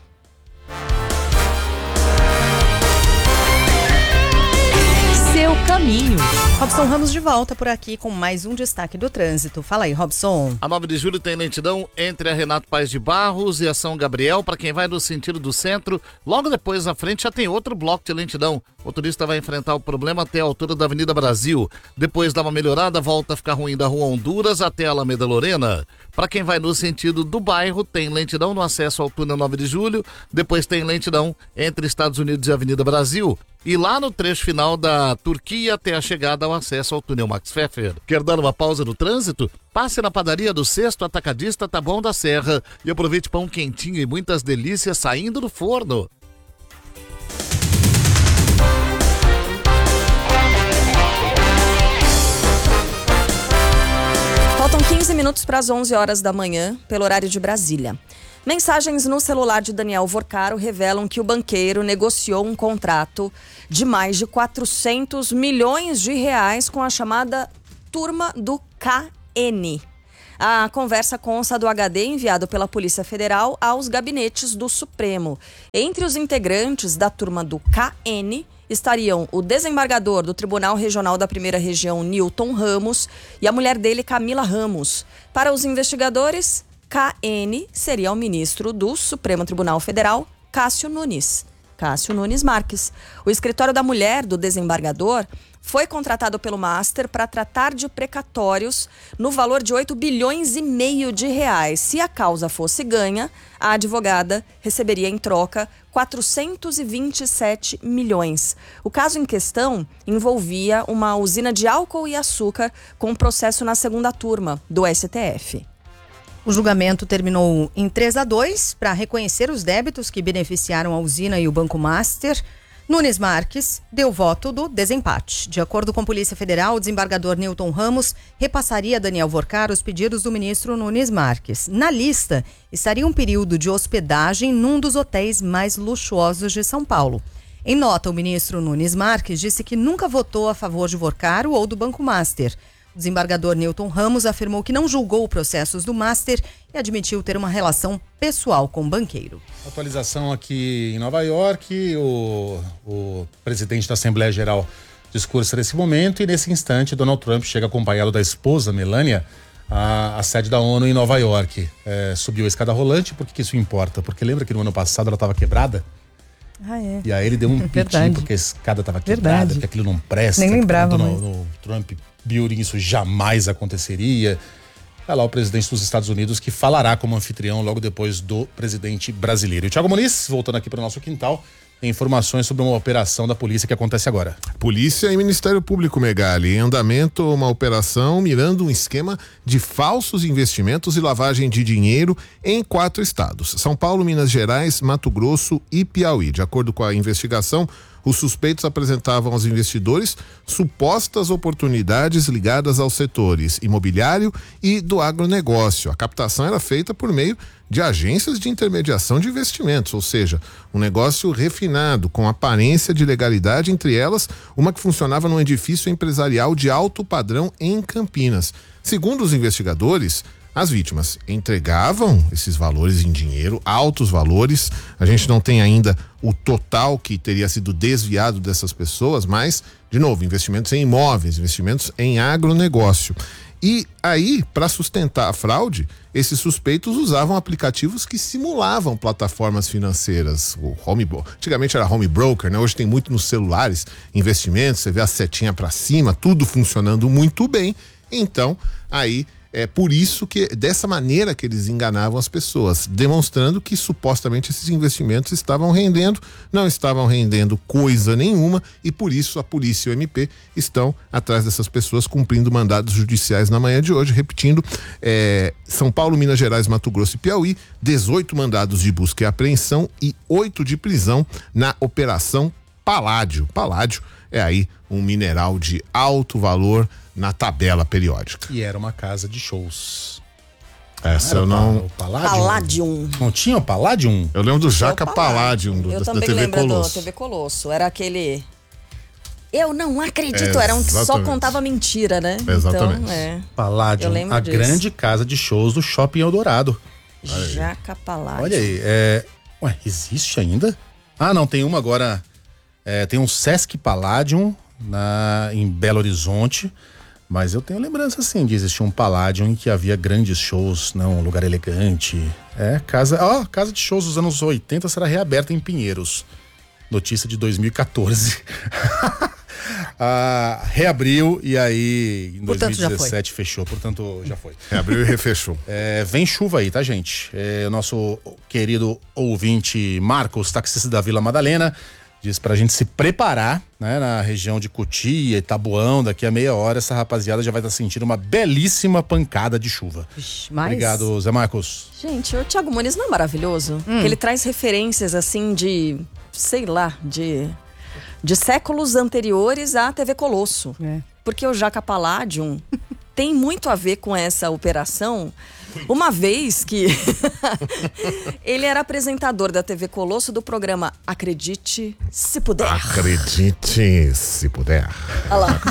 Seu caminho. Robson Ramos de volta por aqui com mais um destaque do trânsito. Fala aí, Robson. A nove de julho tem lentidão entre a Renato Paes de Barros e a São Gabriel para quem vai no sentido do centro. Logo depois, à frente, já tem outro bloco de lentidão. O motorista vai enfrentar o problema até a altura da Avenida Brasil. Depois dá uma melhorada, volta a ficar ruim da Rua Honduras até a Alameda Lorena. Para quem vai no sentido do bairro, tem lentidão no acesso ao túnel nove de julho. Depois tem lentidão entre Estados Unidos e Avenida Brasil. E lá no trecho final da Turquia até a chegada ao acesso ao túnel Max Pfeffer. Quer dar uma pausa no trânsito? Passe na padaria do Sexto Atacadista Taboão da Serra e aproveite pão quentinho e muitas delícias saindo do forno. Faltam quinze minutos para as onze horas da manhã, pelo horário de Brasília. Mensagens no celular de Daniel Vorcaro revelam que o banqueiro negociou um contrato de mais de quatrocentos milhões de reais com a chamada Turma do K N. A conversa consta do H D enviado pela Polícia Federal aos gabinetes do Supremo. Entre os integrantes da Turma do K N estariam o desembargador do Tribunal Regional da Primeira Região, Newton Ramos, e a mulher dele, Camila Ramos. Para os investigadores, K N seria o ministro do Supremo Tribunal Federal, Cássio Nunes. Cássio Nunes Marques. O escritório da mulher do desembargador foi contratado pelo Master para tratar de precatórios no valor de oito bilhões e meio de reais. Se a causa fosse ganha, a advogada receberia em troca quatrocentos e vinte e sete milhões. O caso em questão envolvia uma usina de álcool e açúcar com processo na segunda turma do S T F. O julgamento terminou em três a dois para reconhecer os débitos que beneficiaram a usina e o Banco Master. Nunes Marques deu voto do desempate. De acordo com a Polícia Federal, o desembargador Newton Ramos repassaria a Daniel Vorcaro os pedidos do ministro Nunes Marques. Na lista estaria um período de hospedagem num dos hotéis mais luxuosos de São Paulo. Em nota, o ministro Nunes Marques disse que nunca votou a favor de Vorcaro ou do Banco Master. O desembargador Newton Ramos afirmou que não julgou processos do Master e admitiu ter uma relação pessoal com o banqueiro. Atualização aqui em Nova York, o, o presidente da Assembleia Geral discursa nesse momento e nesse instante Donald Trump chega acompanhado da esposa Melania à, à sede da ONU em Nova York. É, subiu a escada rolante, por que, que isso importa? Porque lembra que no ano passado ela estava quebrada? Ah, é. E aí ele deu um pitinho porque a escada estava quebrada, Verdade. porque aquilo não presta. Nem lembrava, no, mas... no Trump Building isso jamais aconteceria. Tá lá o presidente dos Estados Unidos que falará como anfitrião logo depois do presidente brasileiro. E o Thiago Muniz, voltando aqui para o nosso quintal, tem informações sobre uma operação da polícia que acontece agora. Polícia e Ministério Público, Megali, em andamento uma operação mirando um esquema de falsos investimentos e lavagem de dinheiro em quatro estados: São Paulo, Minas Gerais, Mato Grosso e Piauí. De acordo com a investigação, os suspeitos apresentavam aos investidores supostas oportunidades ligadas aos setores imobiliário e do agronegócio. A captação era feita por meio de agências de intermediação de investimentos, ou seja, um negócio refinado, com aparência de legalidade, entre elas uma que funcionava num edifício empresarial de alto padrão em Campinas. Segundo os investigadores, as vítimas entregavam esses valores em dinheiro, altos valores. A gente não tem ainda o total que teria sido desviado dessas pessoas, mas, de novo, investimentos em imóveis, investimentos em agronegócio. E aí, para sustentar a fraude, esses suspeitos usavam aplicativos que simulavam plataformas financeiras. O home, antigamente era home broker, né? Hoje tem muito nos celulares, investimentos, você vê a setinha para cima, tudo funcionando muito bem. Então, aí é por isso que, dessa maneira que eles enganavam as pessoas, demonstrando que supostamente esses investimentos estavam rendendo, não estavam rendendo coisa nenhuma, e por isso a polícia e o M P estão atrás dessas pessoas cumprindo mandados judiciais na manhã de hoje. Repetindo, é, São Paulo, Minas Gerais, Mato Grosso e Piauí, dezoito mandados de busca e apreensão e oito de prisão na Operação Paládio. Paládio é aí um mineral de alto valor na tabela periódica. E era uma casa de shows. Essa eu não... O Palladium. Palladium. Não tinha o Palladium? Eu lembro do Jaca Palladium, do, Eu da, também da T V lembro Colosso. do T V Colosso. Era aquele... Eu não acredito, era um que só Exatamente. contava mentira, né? Exatamente. Então, é. Palladium, Eu lembro a disso. grande casa de shows do Shopping Eldorado. Jaca Palladium. Olha aí, é... Ué, existe ainda? Ah, não, tem uma agora, é, tem um Sesc Palladium na, em Belo Horizonte, mas eu tenho lembrança, assim, de existir um Palladium em que havia grandes shows, né, um lugar elegante. É, casa, ó, casa de shows dos anos oitenta será reaberta em Pinheiros. Notícia de dois mil e quatorze. Ah, reabriu e aí em Portanto, dois mil e dezessete fechou, portanto já foi. Reabriu e refechou. É, vem chuva aí, tá, gente? É, o nosso querido ouvinte Marcos, taxista da Vila Madalena, diz pra gente se preparar, né, na região de Cotia e Taboão. Daqui a meia hora essa rapaziada já vai estar sentindo uma belíssima pancada de chuva. mas- Obrigado, Zé Marcos. Gente, o Thiago Muniz não é maravilhoso? Hum. Que ele traz referências, assim, de, sei lá, de, de séculos anteriores à T V Colosso. É. Porque o Jaca Palladium tem muito a ver com essa operação. Uma vez que ele era apresentador da T V Colosso do programa Acredite Se Puder. Acredite se puder. Olha lá.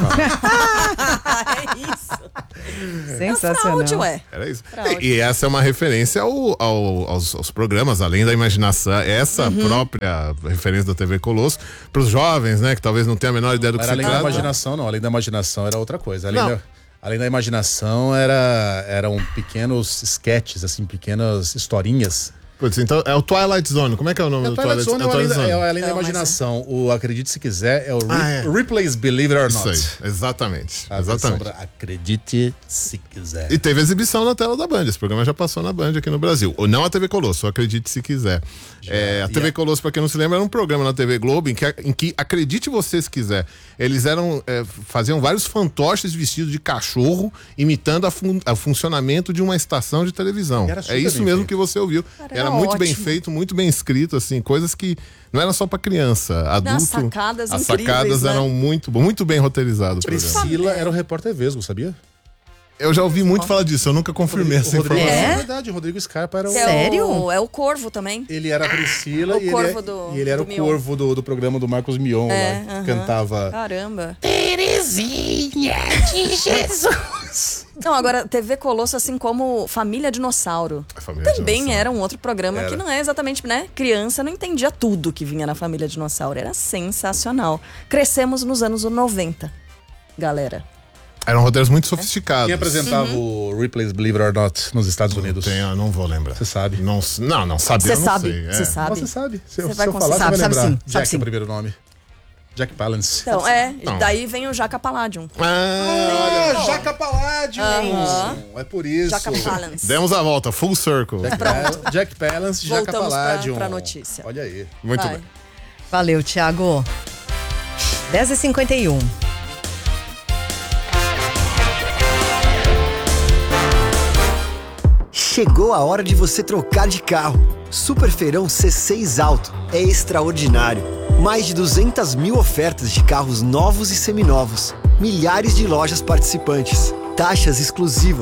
É isso. Sensacional. É fraude, ué. Era isso. Fraude. E, e essa é uma referência ao, ao- aos, aos programas, além da imaginação. Essa Uhum. própria referência da T V Colosso, para os jovens, né, que talvez não tenham a menor ideia do que Era se além da trata. imaginação, não. Além da imaginação era outra coisa. Além, Não. da, além da imaginação era, eram pequenos sketches, assim, pequenas historinhas. Putz, então é o Twilight Zone. Como é que é o nome É, do o Twilight Zone é o além, da- é o além da Não, mas imaginação. O Acredite Se Quiser é o Re Ah, é. Replays Believe It or Isso Not. aí, exatamente. A versão exatamente. pra Acredite Se Quiser. E teve exibição na tela da Band. Esse programa já passou na Band aqui no Brasil. Ou não a T V Colosso, acredite se quiser. É, a T V Colosso, pra quem não se lembra, era um programa na T V Globo em que, em que acredite você se quiser. Eles eram é, faziam vários fantoches vestidos de cachorro, imitando a fun- o funcionamento de uma estação de televisão. Era super É isso bem mesmo feito. que você ouviu. Cara, era era muito bem ótimo. feito, muito bem escrito, assim, coisas que não era só pra criança, adulto. As sacadas As incríveis, sacadas né? eram muito, muito bem roteirizadas. o programa. Priscila era o repórter Vesgo, sabia? Eu já ouvi muito falar disso, eu nunca confirmei essa O Rodrigo, informação. é verdade, o Rodrigo Scarpa era o... É o, é o Corvo também. Ele era a Priscila O e, corvo ele, é- do- e ele era do o Mion. corvo do, do programa do Marcos Mion, É, lá, que aham. cantava... Caramba. Terezinha de Jesus. Não, agora, T V Colosso, assim como Família Dinossauro. Família Também Dinossauro. era um outro programa Era. que não é exatamente, né? Criança não entendia tudo que vinha na Família Dinossauro. Era sensacional. Crescemos nos anos noventa, galera. Eram roteiros muito sofisticados. Quem apresentava Uhum. o Replays Believe It or Not nos Estados Unidos? Tem, eu não vou lembrar. Você sabe? Não, não, não sabe. Você eu não sabe, sei, é. você sabe. Você sabe. Se, eu- Você se vai eu falar, conseguir. você vai Sabe, sabe lembrar. sim, Jack sabe é sim. o primeiro nome. Jack Palance. Então, é, Não. daí vem o Jaca Palladium. Ah, Ah, Jaca Palladium! Aham. É por isso. Jaca Palance. demos a volta, full circle. Jack, Pronto. Jack Palance, Jaca Voltamos pra- Palladium. pra notícia. Olha aí. Muito Vai. bem. Valeu, Thiago. dez e cinquenta e um. Chegou a hora de você trocar de carro. Super Feirão C seis Auto é extraordinário. Mais de duzentas mil ofertas de carros novos e seminovos. Milhares de lojas participantes. Taxas exclusivas.